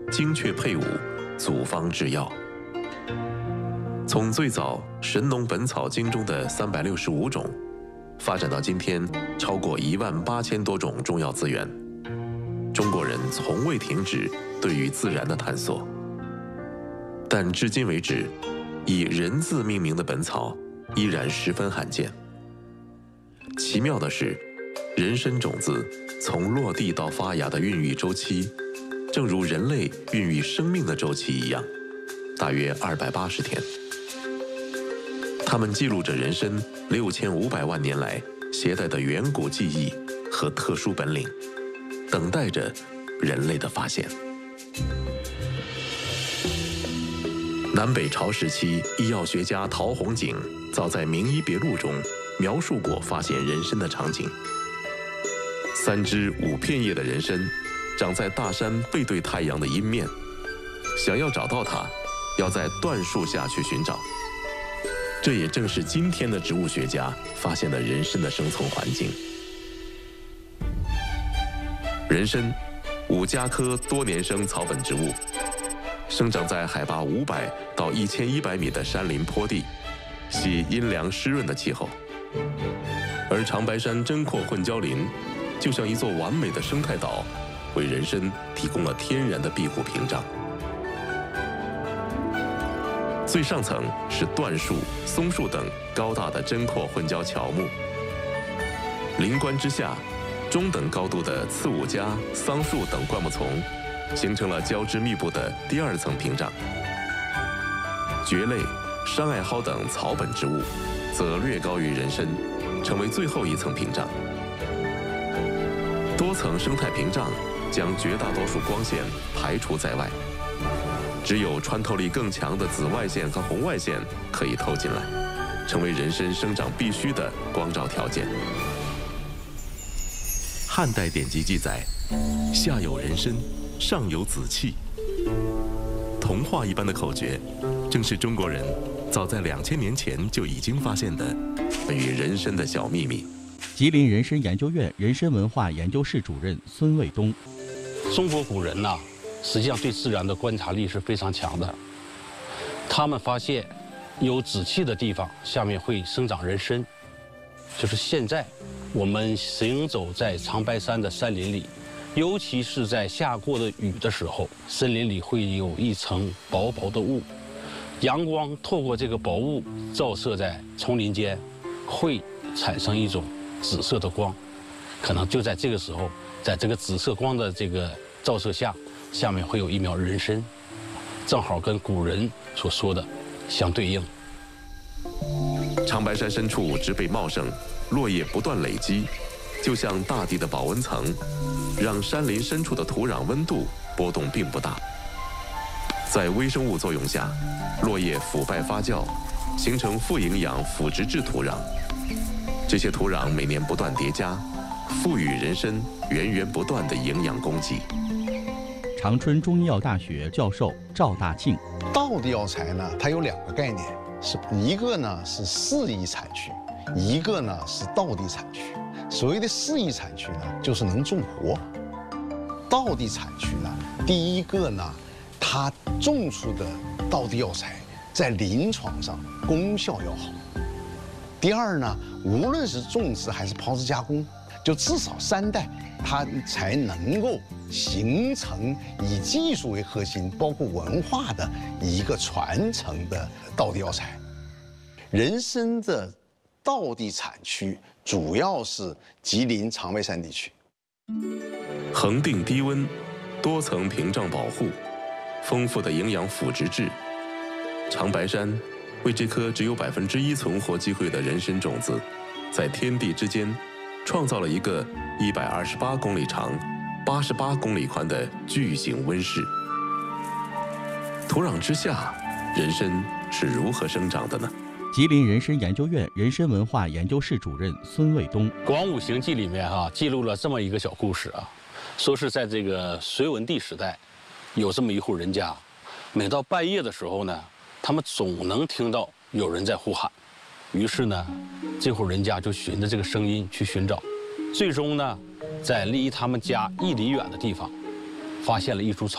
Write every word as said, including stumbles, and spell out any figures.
精确配伍，组方制药。从最早《神农本草经》中的三百六十五种，发展到今天超过一万八千多种中药资源，中国人从未停止对于自然的探索。但至今为止，以人字命名的本草依然十分罕见。奇妙的是，人参种子从落地到发芽的孕育周期，正如人类孕育生命的周期一样，大约二百八十天。它们记录着人参六千五百万年来携带的远古记忆和特殊本领，等待着人类的发现。南北朝时期，医药学家陶弘景早在《名医别录》中描述过发现人参的场景。三枝五片叶的人参，长在大山背对太阳的阴面。想要找到它，要在椴树下去寻找。这也正是今天的植物学家发现了人参的生存环境。人参，五加科多年生草本植物，生长在海拔五百到一千一百米的山林坡地，喜阴凉湿润的气候。而长白山针阔混交林，就像一座完美的生态岛，为人参提供了天然的庇护屏障。最上层是椴树、松树等高大的针阔混交乔木，林冠之下，中等高度的刺五加、桑树等灌木丛，形成了交织密布的第二层屏障。蕨类、山艾蒿等草本植物，则略高于人参，成为最后一层屏障。多层生态屏障将绝大多数光线排除在外，只有穿透力更强的紫外线和红外线可以透进来，成为人参生长必须的光照条件。汉代典籍记载，下有人参，上有紫气。童话一般的口诀，正是中国人早在两千年前就已经发现的关于人参的小秘密。 吉林人参研究院人参文化研究室主任孙卫东： 中国古人呐、啊，实际上对自然的观察力是非常强的。他们发现有紫气的地方下面会生长人参，就是现在我们行走在长白山的山林里，尤其是在下过的雨的时候，森林里会有一层薄薄的雾，阳光透过这个薄雾照射在丛林间，会产生一种紫色的光，可能就在这个时候，在这个紫色光的这个照射下，下面会有一苗人参，正好跟古人所说的相对应。 长白山深处植被茂盛，落叶不断累积，就像大地的保温层，让山林深处的土壤温度波动并不大。在微生物作用下，落叶腐败发酵，形成富营养腐殖质土壤。这些土壤每年不断叠加，赋予人参源源不断的营养供给。 长春中医药大学教授赵大庆： 道地药材呢，它有两个概念，是一个呢是适宜产区，一个呢是道地产区。所谓的适宜产区呢，就是能种活；道地产区呢，第一个呢，它种出的道地药材在临床上功效要好；第二呢，无论是种植还是炮制加工，就至少三代，它才能够形成以技术为核心，包括文化的一个传承的道地药材。人参的道地产区主要是吉林长白山地区， 恒定低温，多层屏障保护，丰富的营养腐殖质。长白山为这颗只有百分之一存活机会的人参种子，在天地之间创造了一个一百二十八公里长、八十八公里宽的巨型温室。土壤之下，人参是如何生长的呢？ 吉林人参研究院人参文化研究室主任孙卫东： 《广武行记》里面哈、啊、记录了这么一个小故事啊，说是在这个隋文帝时代，有这么一户人家，每到半夜的时候呢，他们总能听到有人在呼喊，于是呢，这户人家就循着这个声音去寻找，最终呢，在离他们家一里远的地方，发现了一株草。